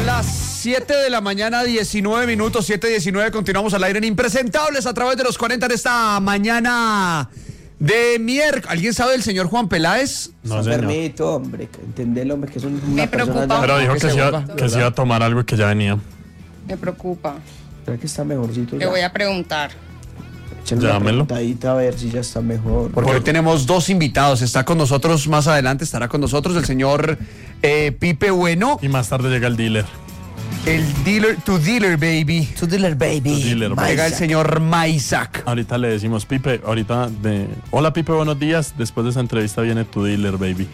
Son las 7 de la mañana, 19 minutos, 7:19. Continuamos al aire en Impresentables a través de los 40 de esta mañana de miércoles. ¿Alguien sabe del señor Juan Peláez? No, San Permito, hombre, entendelo, hombre, que es una Me persona... preocupa. Pero dijo que se iba a tomar algo y que ya venía. Me preocupa. ¿Será que está mejorcito? Le voy a preguntar. Échenle una Llámelo. preguntadita a ver si ya está mejor. Porque hoy tenemos dos invitados. Está con nosotros, más adelante estará con nosotros el señor Pipe Bueno. Y más tarde llega el dealer. El dealer, tu dealer, baby. Tu dealer, baby. Tu dealer, baby. Llega el señor Maisak. Ahorita le decimos, Pipe, hola Pipe, buenos días. Después de esa entrevista viene tu dealer, baby.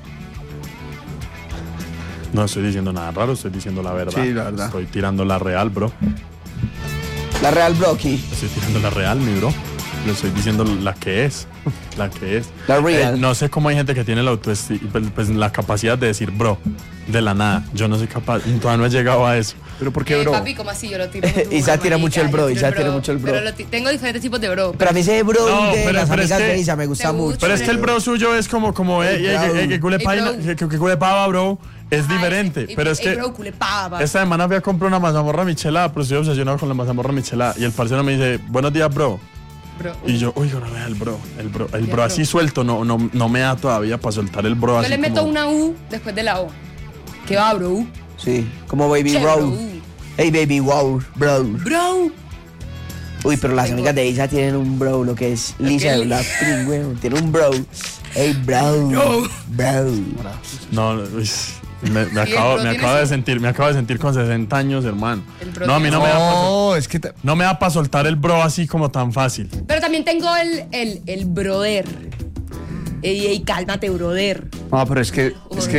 No estoy diciendo nada raro, estoy diciendo la verdad. Sí, la verdad. Estoy tirando la real, bro. La Real Brocky. Estoy tirando la real, mi bro. Le estoy diciendo la que es. La que es. La real. No sé cómo hay gente que tiene la autoestima, pues la capacidad de decir bro, de la nada. Yo no soy capaz, todavía no he llegado a eso. ¿Pero por qué, bro? Papi, ¿cómo así? Yo lo tiro. Isa tira mucho el bro, Isa tira mucho el bro. Pero tengo diferentes tipos de bro. Pero a mí ese bro No, de pero las es amigas que- de Isa me gusta Te mucho. gusta. Pero es que el bro suyo es como que cule pava, bro. Es diferente. Pero es que Bro, cule pava. esta semana fui a comprar una mazamorra michelada, pero estoy obsesionado con la mazamorra michelada. Y el parcero me dice, buenos días, bro. Bro. Y yo, uy, no vea el bro así suelto, no me da todavía para soltar el bro Yo así. le meto como- una U después de la O. ¿Qué va, bro? Sí, como Baby Che, Bro. bro. Hey, Baby Wow, bro. Bro. Uy, pero las amigas de Isa tienen un bro, lo que es Lisa de Blackpink, weón. Tiene un bro. Hey, bro. Bro. No, uy, me el acabo bro tiene de su- sentir con 60 años, hermano. El bro No, a mí tiene no me da pa- No, es que... no me da para soltar el bro así como tan fácil. Pero también tengo el brother. Ey, cálmate, brother. No, pero es que...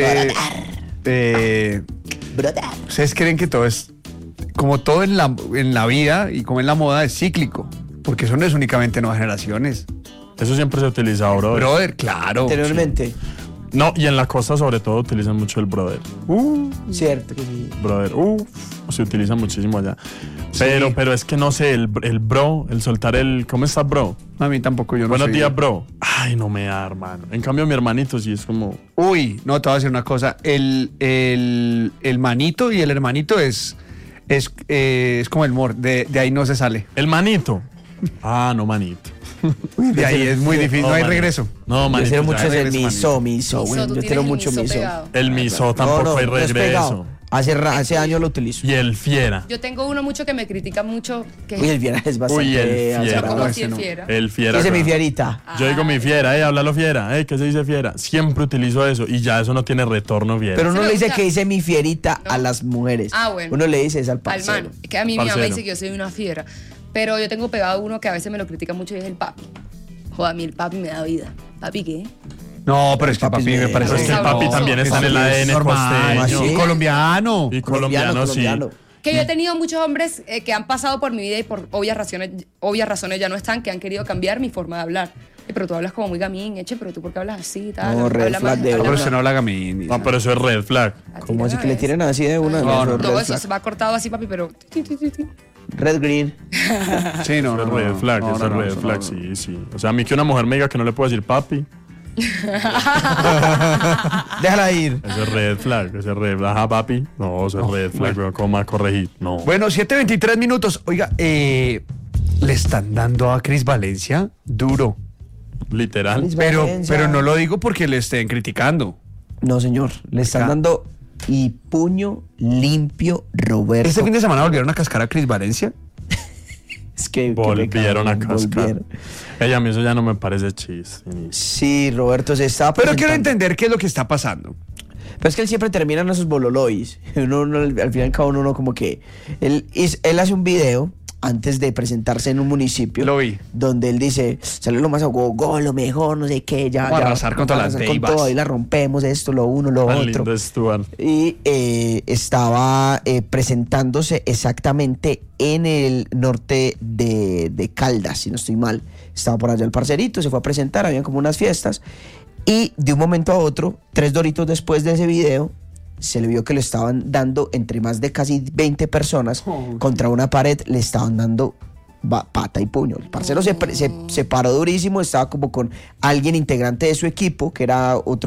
Brother. ¿Ustedes creen que todo es... Como todo en la vida y como en la moda es cíclico? Porque eso no es únicamente nuevas generaciones. Eso siempre se utiliza, bro. Brother, claro. Anteriormente. No, y en la costa sobre todo utilizan mucho el brother. Cierto que sí. Brother, se utiliza muchísimo allá. Pero es que no sé, el bro, el soltar el... ¿Cómo estás, bro? A mí tampoco, yo no Buenos soy- días, bro. Ay, no me da, hermano. En cambio, mi hermanito sí es como... Uy, no, te voy a decir una cosa. El manito y el hermanito es como el mor. De ahí no se sale. El manito. Ah, no, manito. De ahí es muy difícil, no hay manito. regreso. No, Yo manito. quiero ya mucho es ese regreso, miso, Miso, güey. tú Yo tienes quiero el mucho miso miso. pegado. El miso tampoco hay no es regreso. pegado. Hace años lo utilizo. Y el fiera. Yo tengo uno mucho que me critica mucho. Que Uy, el fiera es bastante... Uy, el Pero fiera. como ese si el no. fiera. El fiera. Ese es mi claro. fierita. Yo digo mi fiera, háblalo fiera, ¿qué se dice fiera? Siempre utilizo eso y ya eso no tiene retorno fiera. Pero uno me le dice gusta. que dice mi fierita No. a las mujeres. Ah, bueno. Uno le dice es al Al parcero. man. Es que a mí mi mamá Parcero. dice que yo soy una fiera. Pero yo tengo pegado uno que a veces me lo critica mucho y es el papi. Joder, a mí el papi me da vida. ¿Papi qué? No, pero es que Papi papi me es parece... Pero es que el papi sabroso. también está en el Papi es ADN normal, costeño. y colombiano. Y colombiano, sí. Que yo he tenido muchos hombres que han pasado por mi vida y por obvias razones ya no están, que han querido cambiar mi forma de hablar. Pero tú hablas como muy gamín, pero tú por qué hablas así y tal. No, red Habla flag más- de habla No, pero más- usted no habla gamín. No, pero eso es red flag. ¿Cómo así que le tiran así de una? No, no, red No, eso flag. se va cortado así, papi, pero... Red green. Sí, no, Eso no, es red no, flag, no, eso es no, red no, flag, no. sí, sí. O sea, a mí que una mujer me diga que no le puedo decir papi, Déjala ir. eso es red flag, eso es red flag. Ajá, papi. No, eso es red flag, bueno. ¿cómo más corregir? No. Bueno, 7:23 minutos. Oiga, le están dando a Cris Valencia duro. Literal. Cris Pero Valencia. no lo digo porque le estén criticando. No, señor. Le están dando y puño limpio, Roberto. ¿Este fin de semana volvieron a cascar a Cris Valencia? Es que Volvieron a pecado, cascar. volvieron. Ella a mí eso ya no me parece chiste. Sí, Roberto se está Pero quiero presentando. entender qué es lo que está pasando. Pero es que él siempre termina en esos bololois. Uno, al fin y al cabo, uno como que... Él hace un video antes de presentarse en un municipio. Lo vi. Donde él dice, salió lo más a go, lo mejor, no sé qué, ya. Vamos a ya, arrasar contra vamos a las arrasar con Deivas. todo, ahí la rompemos, esto, lo uno, lo Tan otro. lindo Stuart. Y estaba presentándose exactamente en el norte de Caldas, si no estoy mal. Estaba por allá el parcerito, se fue a presentar, habían como unas fiestas. Y de un momento a otro, 3 doritos después de ese video, se le vio que le estaban dando entre más de casi 20 personas contra una pared, le estaban dando pata y puño. El parcero se paró durísimo, estaba como con alguien integrante de su equipo, que era otro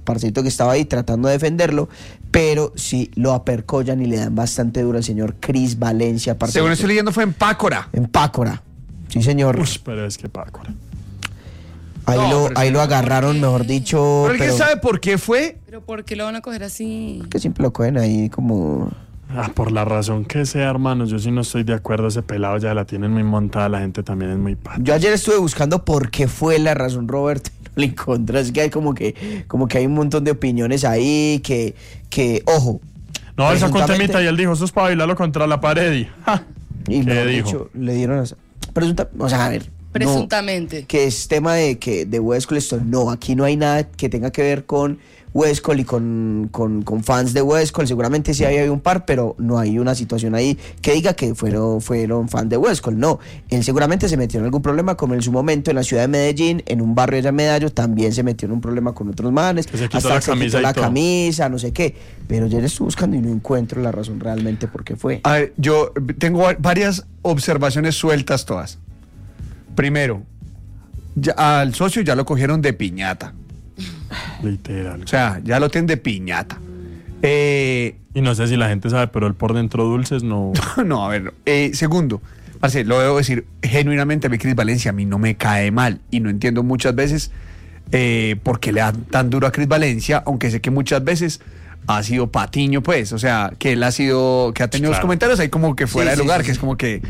parcerito que estaba ahí tratando de defenderlo, pero sí lo apercollan y le dan bastante duro al señor Cris Valencia. Según estoy leyendo fue en Pácora. En Pácora, sí señor. Uy, pero es que Pácora. Ahí lo agarraron, mejor dicho. ¿Pero alguien sabe por qué fue? Pero ¿por qué lo van a coger así? Que siempre lo cogen ahí como... Por la razón que sea, hermanos, yo sí no estoy de acuerdo. Ese pelado ya la tienen muy montada, la gente también es muy pata. Yo ayer estuve buscando por qué fue la razón, Roberto, y no la encontré. Es que hay como que hay un montón de opiniones ahí que ojo. No, él sacó un presuntamente- temita y él dijo, esto es para bailarlo contra la pared y... ¡ja! Y ¿Qué mejor dijo? dicho, le dieron o sea, a ver. Presuntamente. No, que es tema de West Coast, esto no, aquí no hay nada que tenga que ver con West Coast y con fans de West Coast. Seguramente sí hay un par, pero no hay una situación ahí que diga que fueron fans de West Coast. No, él seguramente se metió en algún problema, como en su momento en la ciudad de Medellín, en un barrio allá en Medallo, también se metió en un problema con otros manes, Que se quitó hasta la se camisa quitó y la todo. camisa, no sé qué. Pero yo le estoy buscando y no encuentro la razón realmente por qué fue. A ver, yo tengo varias observaciones sueltas todas. Primero, al socio ya lo cogieron de piñata. Literal. O sea, ya lo tienen de piñata. Y no sé si la gente sabe, pero el por dentro dulces no... No, a ver. Segundo, parce, lo debo decir genuinamente, a mí Cris Valencia a mí no me cae mal. Y no entiendo muchas veces por qué le dan tan duro a Cris Valencia, aunque sé que muchas veces ha sido patiño, pues. O sea, que él ha tenido los Claro. comentarios ahí como que fuera Sí, de sí, lugar, sí, que sí. es como que...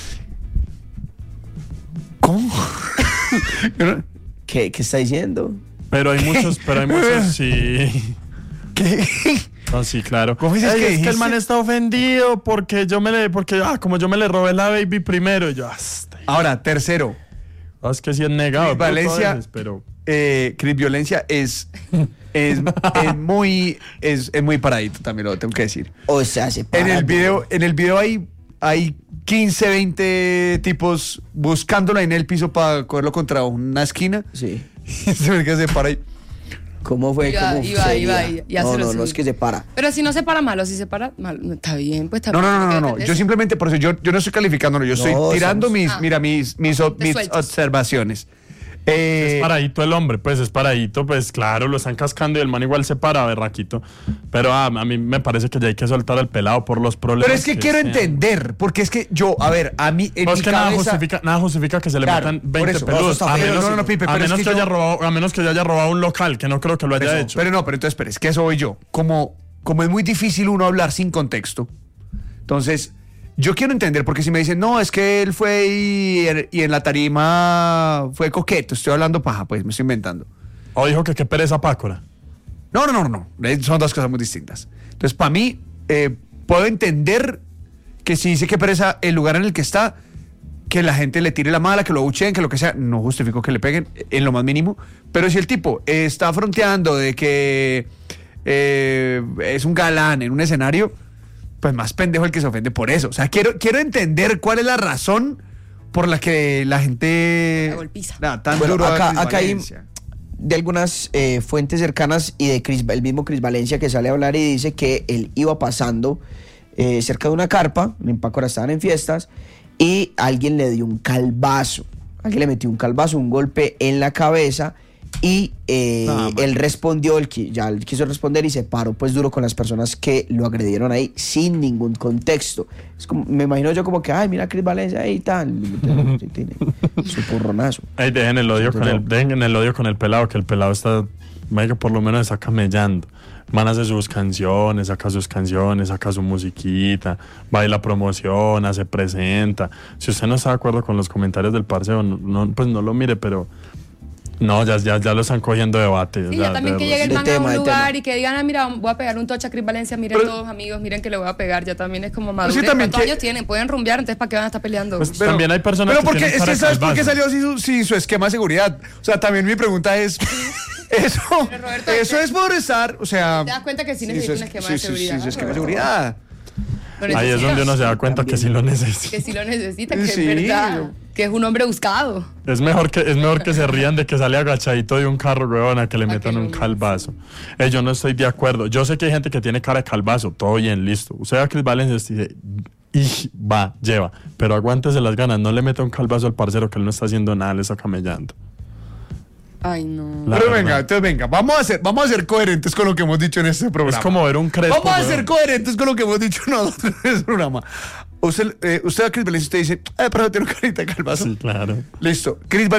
¿Cómo? Yo no- ¿Qué está diciendo? Pero hay muchos, sí. ¿Qué? No, sí, claro. ¿Cómo dices Ay, que es que el dijiste? man está ofendido porque como yo me le robé la baby primero, y yo, hasta. Ahora, tercero, Es que sí es negado. Cris Valencia, a veces, pero Cris Violencia es muy paradito, también lo tengo que decir. O sea, se para. En el video hay 15, 20 tipos buscándolo en el piso para cogerlo contra una esquina. Sí. Y se ve que se para ahí. ¿Cómo fue? Iba, ¿Cómo iba, sería? iba, ya no, se lo no, subí. no, es que se para. Pero si no se para malo, si se para mal, no, está bien, pues está No, bien. no, no, no, quédate no. en Yo eso. simplemente por eso, yo no estoy calificándolo, yo estoy No, tirando estamos- mis sueltas. observaciones. es paradito el hombre, pues es paradito, pues claro, lo están cascando y el man igual se para, berraquito. Pero a mí me parece que ya hay que soltar al pelado por los problemas. Pero es que quiero sean. entender, porque es que yo, a ver, a mí en No, mi es que cabeza... nada justifica que se le Claro, metan por 20 eso, peludos. eso está A feo. menos, No, no, Pipe, a pero es menos que que yo- a menos que yo haya robado un local, que no creo que lo haya hecho. Pero entonces, espera, es que eso voy yo. Como es muy difícil uno hablar sin contexto, entonces, yo quiero entender, porque si me dicen, no, es que él fue y en la tarima fue coqueto, estoy hablando paja, pues me estoy inventando. O dijo que qué pereza Pácora. No, son dos cosas muy distintas. Entonces, para mí, puedo entender que si dice que pereza el lugar en el que está, que la gente le tire la mala, que lo abucheen, que lo que sea, no justifico que le peguen en lo más mínimo, pero si el tipo está fronteando de que es un galán en un escenario, pues más pendejo el que se ofende por eso. O sea, quiero entender cuál es la razón por la que la gente... La golpiza. Tan Bueno, duro a acá Cris hay Valencia. de algunas fuentes cercanas y de el mismo Cris Valencia que sale a hablar y dice que él iba pasando cerca de una carpa, en Pácora estaban en fiestas, y alguien le dio un calvazo. Alguien le metió un calvazo, un golpe en la cabeza, y él respondió, él quiso responder y se paró pues duro con las personas que lo agredieron ahí sin ningún contexto. Es como, me imagino yo como que, ay, mira Cris Valencia, ahí tal, sí, tiene su porronazo. Ey, dejen el odio con el pelado, que el pelado está, que por lo menos está camellando. Man hace sus canciones, saca su musiquita, baila, promociona, se presenta. Si usted no está de acuerdo con los comentarios del parcero, pues no lo mire, pero no, ya lo están cogiendo debate. Sí, ya también que llegue el man a un de lugar tema. y que digan, mira, voy a pegar un tocha a Cris Valencia, miren Pero- todos amigos, miren que le voy a pegar, ya también es como sí, madurez. también ¿Cuántos que- años tienen? Pueden rumbear, entonces ¿para qué van a estar peleando? Pues, también hay personas Pero que porque tienen es cara que de ¿sabes por qué calvazo. salió sin su esquema de seguridad? O sea, también mi pregunta es, eso Roberto, es por estar, o sea... ¿Te das cuenta que sí sin necesita su un esquema sí, de sí, seguridad? Sí, su esquema de Roberto? seguridad. Lo Ahí es necesita. donde uno se da cuenta que sí lo necesita. Que sí lo necesita, que Sí, es verdad, yo- que es un hombre buscado. Es mejor que se rían de que sale agachadito de un carro, huevón, a que le A metan que un lo calvazo. Yo no estoy de acuerdo. Yo sé que hay gente que tiene cara de calvazo, todo bien, listo. Usted a Cris Valencia dice, va, lleva. Pero aguántese las ganas, no le meta un calvazo al parcero que él no está haciendo nada, le está camellando. Ay, no. La Pero verdad. venga, vamos a ser coherentes con lo que hemos dicho en este programa. Es como ver un Crespo. Vamos a weón. ser coherentes con lo que hemos dicho nosotros en este programa. Usted a Cris Valencia usted dice, pero tiene una carita de calvazo. Sí, claro. Listo. Cris